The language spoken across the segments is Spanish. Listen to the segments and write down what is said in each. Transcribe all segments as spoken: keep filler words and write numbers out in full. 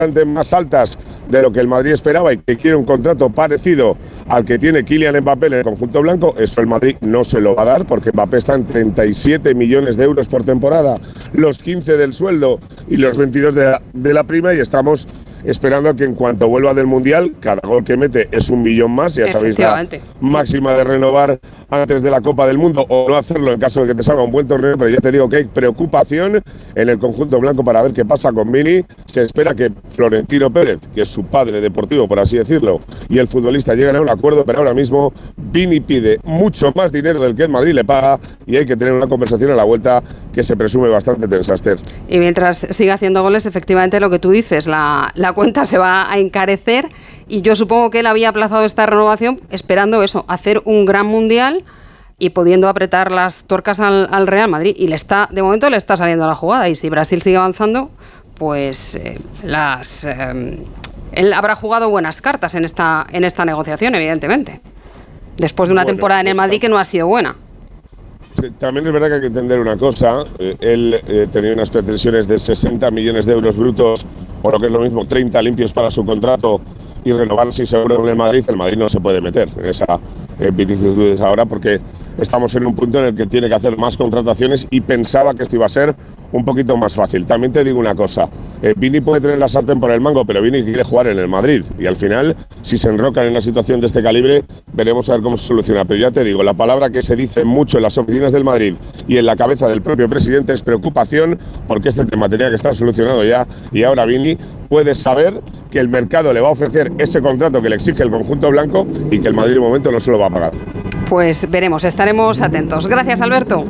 bastante más altas de lo que el Madrid esperaba y que quiere un contrato parecido al que tiene Kylian Mbappé en el conjunto blanco. Eso el Madrid no se lo va a dar porque Mbappé está en treinta y siete millones de euros por temporada, los quince del sueldo y los veintidós de la, de la prima, y estamos esperando que en cuanto vuelva del Mundial, cada gol que mete es un millón más, ya sabéis la máxima de renovar antes de la Copa del Mundo o no hacerlo en caso de que te salga un buen torneo, pero ya te digo que hay preocupación en el conjunto blanco para ver qué pasa con Vini. Se espera que Florentino Pérez, que es su padre deportivo, por así decirlo, y el futbolista lleguen a un acuerdo, pero ahora mismo Vini pide mucho más dinero del que el Madrid le paga y hay que tener una conversación a la vuelta que se presume bastante tensa, Esther. Y mientras siga haciendo goles, efectivamente lo que tú dices, la, la cuenta se va a encarecer, y yo supongo que él había aplazado esta renovación esperando eso, hacer un gran Mundial y pudiendo apretar las tuercas al, al Real Madrid, y le está, de momento le está saliendo la jugada, y si Brasil sigue avanzando, pues eh, las eh, él habrá jugado buenas cartas en esta, en esta negociación, evidentemente, después de una bueno, temporada en el Madrid que no ha sido buena. También es verdad que hay que entender una cosa, eh, él eh, tenía unas pretensiones de sesenta millones de euros brutos, o lo que es lo mismo, treinta limpios para su contrato, y renovar si seguro en el Madrid. El Madrid no se puede meter en esa eh, vicisitudes ahora porque estamos en un punto en el que tiene que hacer más contrataciones y pensaba que esto iba a ser un poquito más fácil. También te digo una cosa, eh, Vini puede tener la sartén por el mango, pero Vini quiere jugar en el Madrid y al final, si se enrocan en una situación de este calibre, veremos a ver cómo se soluciona. Pero ya te digo, la palabra que se dice mucho en las oficinas del Madrid y en la cabeza del propio presidente es preocupación, porque este tema tenía que estar solucionado ya, y ahora Vini puede saber que el mercado le va a ofrecer ese contrato que le exige el conjunto blanco y que el Madrid de momento no se lo va a pagar. Pues veremos, estaremos atentos. Gracias, Alberto.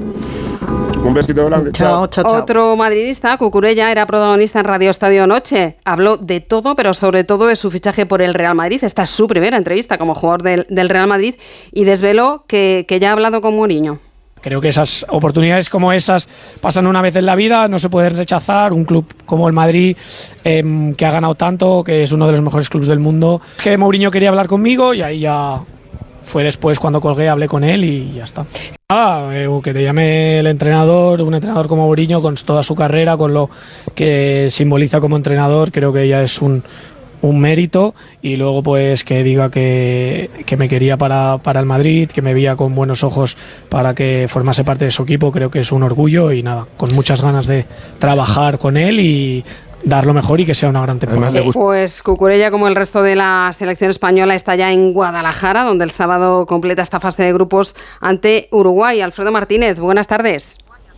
Un besito grande. Chao, chao, chao. Otro madridista, Cucurella, era protagonista en Radio Estadio Noche. Habló de todo, pero sobre todo de su fichaje por el Real Madrid. Esta es su primera entrevista como jugador del, del Real Madrid, y desveló que, que ya ha hablado con Mourinho. Creo que esas oportunidades como esas pasan una vez en la vida, no se pueden rechazar. Un club como el Madrid, eh, que ha ganado tanto, que es uno de los mejores clubes del mundo. Que Mourinho quería hablar conmigo y ahí ya fue después cuando colgué, hablé con él y ya está. Ah, eh, que te llame el entrenador, un entrenador como Mourinho, con toda su carrera, con lo que simboliza como entrenador, creo que ya es un... un mérito, y luego pues que diga que, que me quería para, para el Madrid, que me veía con buenos ojos para que formase parte de su equipo, creo que es un orgullo, y nada, con muchas ganas de trabajar con él y dar lo mejor y que sea una gran temporada. Eh, pues Cucurella, como el resto de la selección española, está ya en Guadalajara, donde el sábado completa esta fase de grupos ante Uruguay. Alfredo Martínez, buenas tardes.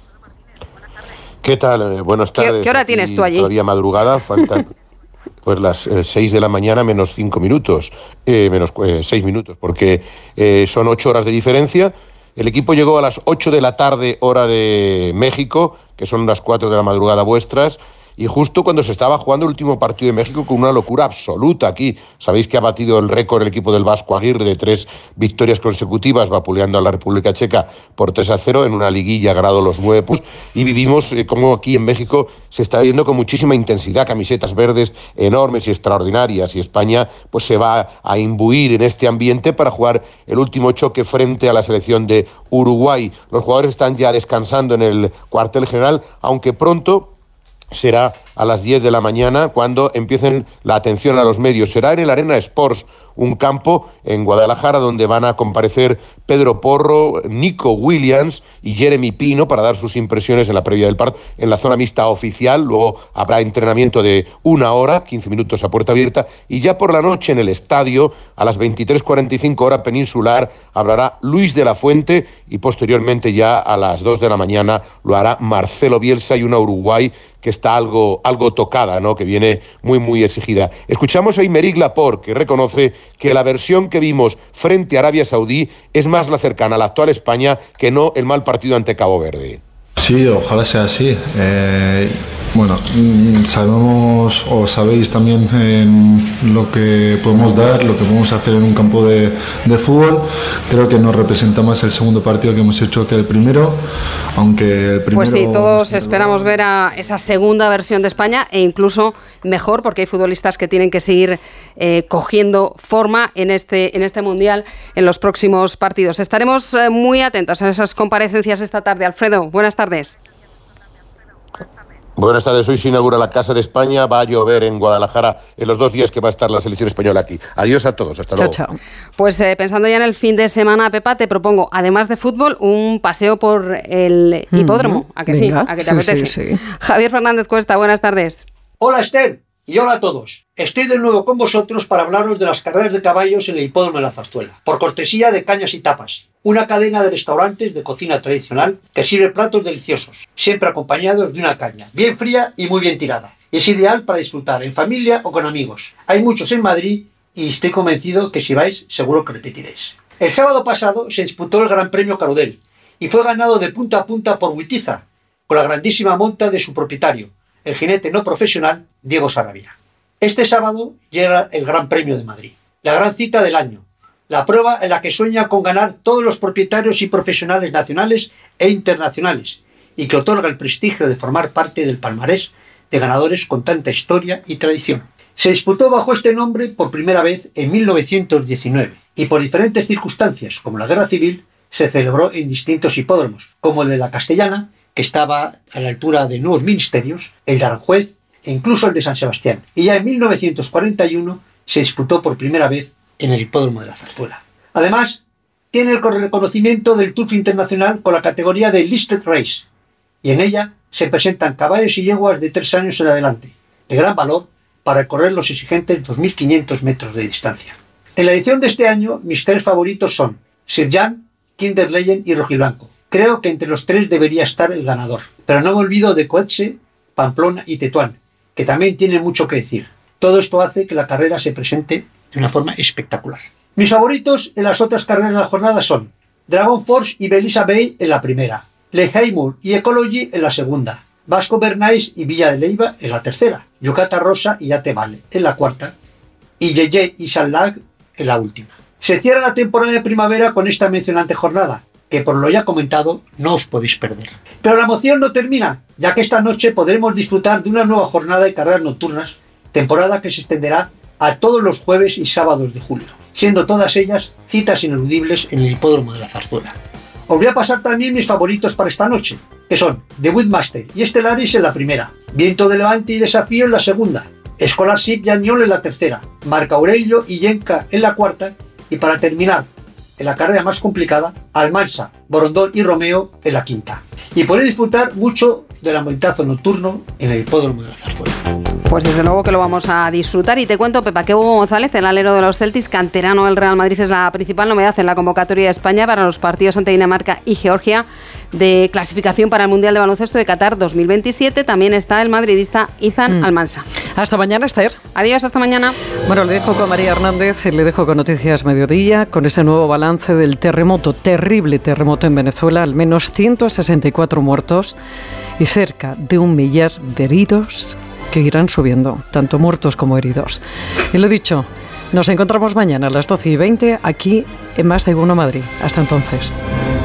¿Qué tal? Buenas tardes. ¿Qué, qué hora tienes tú allí? Todavía madrugada, faltan... Pues las eh, seis de la mañana menos cinco minutos, eh, menos eh, seis minutos, porque eh, son ocho horas de diferencia. El equipo llegó a las ocho de la tarde, hora de México, que son las cuatro de la madrugada vuestras, y justo cuando se estaba jugando el último partido de México, con una locura absoluta aquí. Sabéis que ha batido el récord el equipo del Vasco Aguirre de tres victorias consecutivas, vapuleando a la República Checa por tres a cero en una liguilla, ha ganado los nueve puntos, y vivimos eh, como aquí en México se está viendo con muchísima intensidad, camisetas verdes enormes y extraordinarias, y España pues se va a imbuir en este ambiente para jugar el último choque frente a la selección de Uruguay. Los jugadores están ya descansando en el cuartel general, aunque pronto será a las diez de la mañana cuando empiecen la atención a los medios. Será en el Arena Sports, un campo en Guadalajara donde van a comparecer Pedro Porro, Nico Williams y Jeremy Pino para dar sus impresiones en la previa del partido en la zona mixta oficial. Luego habrá entrenamiento de una hora, quince minutos a puerta abierta, y ya por la noche en el estadio, a las veintitrés cuarenta y cinco hora peninsular, hablará Luis de la Fuente, y posteriormente ya a las dos de la mañana lo hará Marcelo Bielsa, y una Uruguay que está algo, algo tocada, ¿no?, que viene muy, muy exigida. Escuchamos a Aymeric Laporte, que reconoce que la versión que vimos frente a Arabia Saudí es más la cercana a la actual España que no el mal partido ante Cabo Verde. Sí, ojalá sea así. Eh, bueno, sabemos o sabéis también eh, lo que podemos dar, lo que podemos hacer en un campo de, de fútbol. Creo que nos representa más el segundo partido que hemos hecho que el primero, aunque el primero... Pues sí, todos esperamos ver a esa segunda versión de España, e incluso mejor, porque hay futbolistas que tienen que seguir eh, cogiendo forma en este, en este Mundial en los próximos partidos. Estaremos eh, muy atentos a esas comparecencias esta tarde. Alfredo, buenas tardes. Buenas tardes, hoy se inaugura la Casa de España, va a llover en Guadalajara en los dos días que va a estar la selección española aquí. Adiós a todos, hasta luego. Chao, chao. Pues eh, pensando ya en el fin de semana, Pepa, te propongo, además de fútbol, un paseo por el hipódromo. ¿A que Venga, sí? ¿A que te sí, apetece? sí, sí. Javier Fernández Cuesta, buenas tardes. Hola Esther y hola a todos. Estoy de nuevo con vosotros para hablaros de las carreras de caballos en el hipódromo de la Zarzuela, por cortesía de Cañas y Tapas, una cadena de restaurantes de cocina tradicional que sirve platos deliciosos, siempre acompañados de una caña, bien fría y muy bien tirada. Es ideal para disfrutar en familia o con amigos. Hay muchos en Madrid y estoy convencido que si vais seguro que repetiréis. El sábado pasado se disputó el Gran Premio Carudel y fue ganado de punta a punta por Witiza, con la grandísima monta de su propietario, el jinete no profesional Diego Sarabia. Este sábado llega el Gran Premio de Madrid, la gran cita del año, la prueba en la que sueña con ganar todos los propietarios y profesionales nacionales e internacionales y que otorga el prestigio de formar parte del palmarés de ganadores con tanta historia y tradición. Se disputó bajo este nombre por primera vez en mil novecientos diecinueve y por diferentes circunstancias, como la Guerra Civil, se celebró en distintos hipódromos, como el de la Castellana, que estaba a la altura de Nuevos Ministerios, el de Aranjuez e incluso el de San Sebastián. Y ya en mil novecientos cuarenta y uno se disputó por primera vez en el hipódromo de la Zarzuela. Además, tiene el reconocimiento del Turf Internacional con la categoría de Listed Race, y en ella se presentan caballos y yeguas de tres años en adelante, de gran valor para recorrer los exigentes dos mil quinientos metros de distancia. En la edición de este año, mis tres favoritos son Sir Jan, Kinder Legend y Rojiblanco. Creo que entre los tres debería estar el ganador, pero no me olvido de Coetze, Pamplona y Tetuán, que también tienen mucho que decir. Todo esto hace que la carrera se presente de una forma espectacular. Mis favoritos en las otras carreras de la jornada son Dragon Force y Belisa Bay en la primera, Le Heimur y Ecology en la segunda, Vasco Bernais y Villa de Leiva en la tercera, Yucata Rosa y Ate Vale en la cuarta y Yeye y Sallag en la última. Se cierra la temporada de primavera con esta mencionante jornada, que por lo ya comentado no os podéis perder. Pero la emoción no termina, ya que esta noche podremos disfrutar de una nueva jornada de carreras nocturnas, temporada que se extenderá a todos los jueves y sábados de julio, siendo todas ellas citas ineludibles en el hipódromo de la Zarzuela. Os voy a pasar también mis favoritos para esta noche, que son The Windmaster y Stellaris en la primera, Viento de Levante y Desafío en la segunda, Scholarship y Añol en la tercera, Marco Aurelio y Yenka en la cuarta, y para terminar, en la carrera más complicada, Almansa, Borondón y Romeo en la quinta. Y podéis disfrutar mucho del ambientazo nocturno en el hipódromo de la Zarzuela. Pues desde luego que lo vamos a disfrutar. Y te cuento, Pepa, que Hugo González, el alero de los Celtics, canterano del Real Madrid, es la principal novedad en la convocatoria de España para los partidos ante Dinamarca y Georgia de clasificación para el Mundial de Baloncesto de Qatar dos mil veintisiete. También está el madridista Izan mm. Almansa. Hasta mañana, Esther. Adiós, hasta mañana. Bueno, le dejo con María Hernández, le dejo con Noticias Mediodía, con ese nuevo balance del terremoto, terrible terremoto en Venezuela, al menos ciento sesenta y cuatro muertos y cerca de un millar de heridos que irán subiendo, tanto muertos como heridos. Y lo dicho, nos encontramos mañana a las doce y veinte aquí en Más de Uno Madrid. Hasta entonces.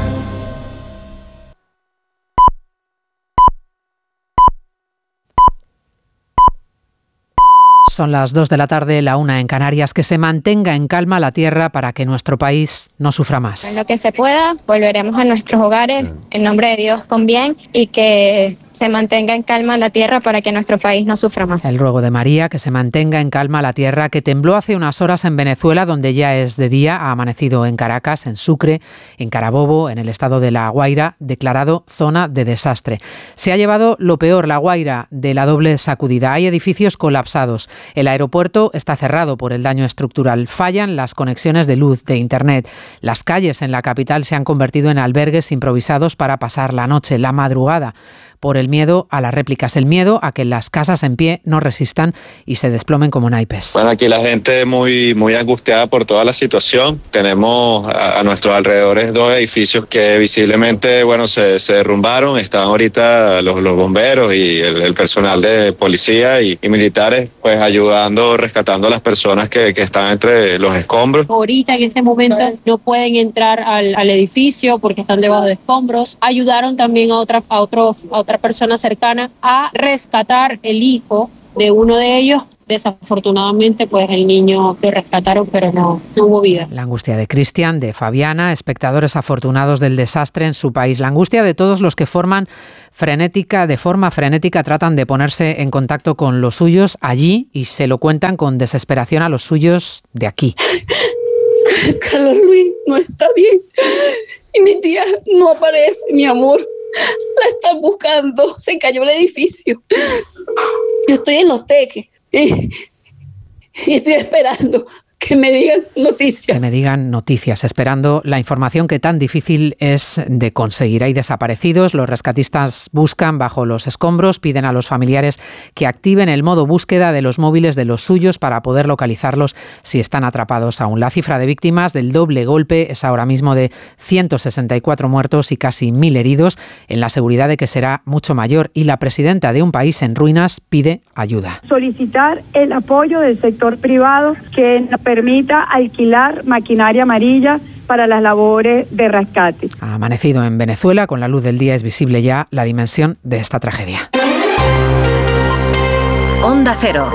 Son las dos de la tarde, la una en Canarias. Que se mantenga en calma la tierra para que nuestro país no sufra más. En lo que se pueda, volveremos a nuestros hogares, en nombre de Dios, con bien, y que se mantenga en calma la tierra para que nuestro país no sufra más. El ruego de María, que se mantenga en calma la tierra, que tembló hace unas horas en Venezuela, donde ya es de día, ha amanecido en Caracas, en Sucre, en Carabobo, en el estado de La Guaira, declarado zona de desastre. Se ha llevado lo peor, La Guaira, de la doble sacudida. Hay edificios colapsados. El aeropuerto está cerrado por el daño estructural. Fallan las conexiones de luz, de internet. Las calles en la capital se han convertido en albergues improvisados para pasar la noche, la madrugada, por el miedo a las réplicas, el miedo a que las casas en pie no resistan y se desplomen como naipes. Bueno, aquí la gente muy, muy angustiada por toda la situación. Tenemos a, a nuestros alrededores dos edificios que visiblemente, bueno, se, se derrumbaron. Están ahorita los, los bomberos y el, el personal de policía y, y militares, pues ayudando, rescatando a las personas que, que están entre los escombros. Ahorita en este momento no pueden entrar al, al edificio porque están debajo de escombros. Ayudaron también a otra, a otros, a otra persona cercana a rescatar el hijo de uno de ellos desafortunadamente pues el niño lo rescataron, pero no, no hubo vida. La angustia de Cristian, de Fabiana, espectadores afortunados del desastre en su país. La angustia de todos los que forman frenética, de forma frenética, tratan de ponerse en contacto con los suyos allí y se lo cuentan con desesperación a los suyos de aquí. Carlos Luis no está bien y mi tía no aparece, mi amor. La están buscando, se cayó el edificio. Yo estoy en Los Teques y, y estoy esperando que me digan noticias. Que me digan noticias, esperando la información que tan difícil es de conseguir. Hay desaparecidos, los rescatistas buscan bajo los escombros, piden a los familiares que activen el modo búsqueda de los móviles de los suyos para poder localizarlos si están atrapados aún. La cifra de víctimas del doble golpe es ahora mismo de ciento sesenta y cuatro muertos y casi mil heridos, en la seguridad de que será mucho mayor, y la presidenta de un país en ruinas pide ayuda. Solicitar el apoyo del sector privado que nos permita alquilar maquinaria amarilla para las labores de rescate. Ha amanecido en Venezuela, con la luz del día es visible ya la dimensión de esta tragedia. Onda Cero.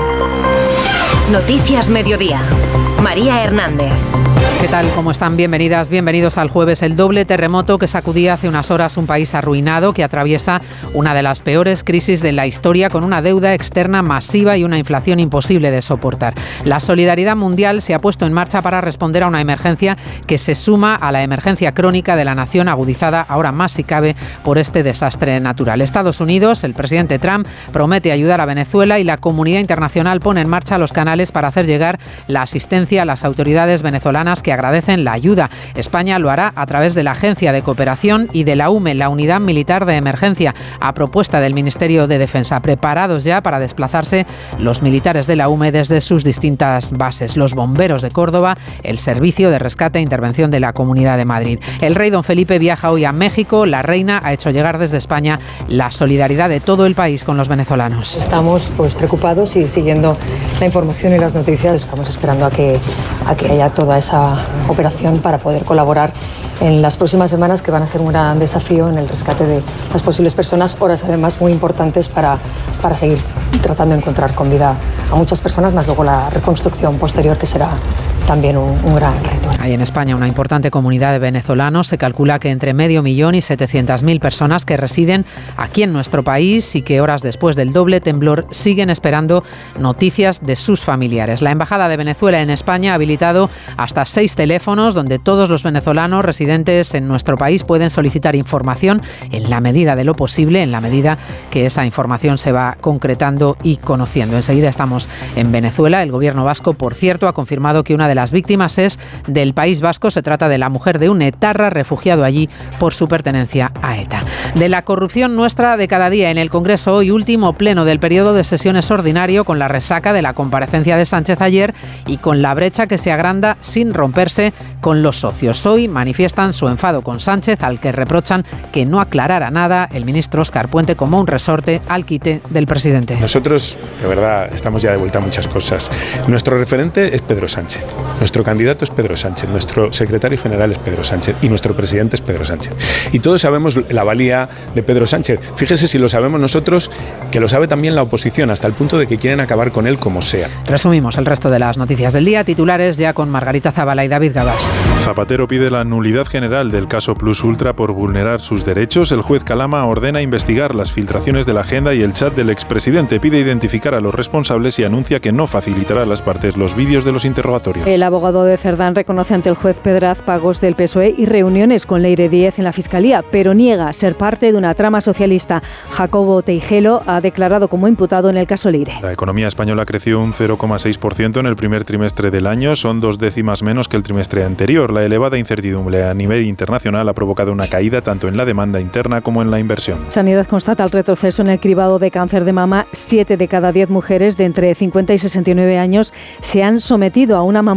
Noticias Mediodía. María Hernández. ¿Qué tal? ¿Cómo están? Bienvenidas, bienvenidos al jueves. El doble terremoto que sacudía hace unas horas un país arruinado que atraviesa una de las peores crisis de la historia, con una deuda externa masiva y una inflación imposible de soportar. La solidaridad mundial se ha puesto en marcha para responder a una emergencia que se suma a la emergencia crónica de la nación, agudizada ahora más si cabe por este desastre natural. Estados Unidos, el presidente Trump, promete ayudar a Venezuela y la comunidad internacional pone en marcha los canales para hacer llegar la asistencia a las autoridades venezolanas que agradecen la ayuda. España lo hará a través de la Agencia de Cooperación y de la U M E, la Unidad Militar de Emergencia, a propuesta del Ministerio de Defensa. Preparados ya para desplazarse los militares de la U M E desde sus distintas bases. Los bomberos de Córdoba, el Servicio de Rescate e Intervención de la Comunidad de Madrid. El rey don Felipe viaja hoy a México. La reina ha hecho llegar desde España la solidaridad de todo el país con los venezolanos. Estamos pues preocupados y siguiendo la información y las noticias. Estamos esperando a que, a que haya toda esa operación para poder colaborar en las próximas semanas, que van a ser un gran desafío en el rescate de las posibles personas, horas además muy importantes para, para seguir tratando de encontrar con vida a muchas personas, más luego la reconstrucción posterior, que será también un, un gran reto. Hay en España una importante comunidad de venezolanos. Se calcula que entre medio millón y setecientas mil personas que residen aquí en nuestro país y que horas después del doble temblor siguen esperando noticias de sus familiares. La Embajada de Venezuela en España ha habilitado hasta seis teléfonos donde todos los venezolanos residentes en nuestro país pueden solicitar información en la medida de lo posible, en la medida que esa información se va concretando y conociendo. Enseguida estamos en Venezuela. El gobierno vasco, por cierto, ha confirmado que una de las víctimas es del País Vasco. Se trata de la mujer de un etarra refugiado allí por su pertenencia a ETA. De la corrupción nuestra de cada día en el Congreso, hoy último pleno del periodo de sesiones ordinario, con la resaca de la comparecencia de Sánchez ayer y con la brecha que se agranda sin romperse con los socios. Hoy manifiestan su enfado con Sánchez, al que reprochan que no aclarara nada el ministro Óscar Puente, como un resorte al quite del presidente. Nosotros, de verdad, estamos ya de vuelta a muchas cosas. Nuestro referente es Pedro Sánchez. Nuestro candidato es Pedro Sánchez, nuestro secretario general es Pedro Sánchez y nuestro presidente es Pedro Sánchez. Y todos sabemos la valía de Pedro Sánchez. Fíjese si lo sabemos nosotros, que lo sabe también la oposición, hasta el punto de que quieren acabar con él como sea. Resumimos el resto de las noticias del día. Titulares ya con Margarita Zavala y David Gabás. Zapatero pide la nulidad general del caso Plus Ultra por vulnerar sus derechos. El juez Calama ordena investigar las filtraciones de la agenda y el chat del expresidente. Pide identificar a los responsables y anuncia que no facilitará a las partes los vídeos de los interrogatorios. El abogado de Cerdán reconoce ante el juez Pedraz pagos del P S O E y reuniones con Leire Díez en la Fiscalía, pero niega ser parte de una trama socialista. Jacobo Teijelo ha declarado como imputado en el caso Leire. La economía española creció un cero coma seis por ciento en el primer trimestre del año. Son dos décimas menos que el trimestre anterior. La elevada incertidumbre a nivel internacional ha provocado una caída tanto en la demanda interna como en la inversión. Sanidad constata el retroceso en el cribado de cáncer de mama. Siete de cada diez mujeres de entre cincuenta y sesenta y nueve años se han sometido a una mamografía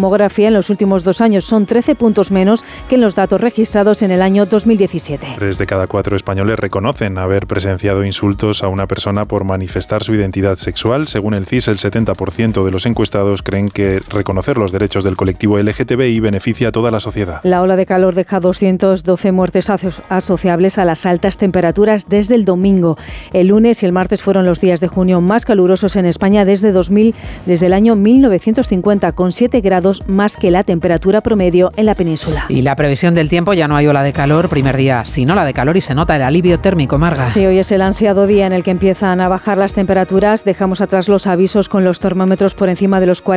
demografía en los últimos dos años. Son trece puntos menos que en los datos registrados en el año dos mil diecisiete. Tres de cada cuatro españoles reconocen haber presenciado insultos a una persona por manifestar su identidad sexual. Según el C I S, el setenta por ciento de los encuestados creen que reconocer los derechos del colectivo L G T B I beneficia a toda la sociedad. La ola de calor deja doscientas doce muertes aso- asociables a las altas temperaturas desde el domingo. El lunes y el martes fueron los días de junio más calurosos en España desde dos mil, desde el año mil novecientos cincuenta, con siete grados más que la temperatura promedio en la península. Y la previsión del tiempo, ya no hay ola de calor, primer día sin ola de calor y se nota el alivio térmico, Marga. Sí, hoy es el ansiado día en el que empiezan a bajar las temperaturas. Dejamos atrás los avisos con los termómetros por encima de los cuarenta.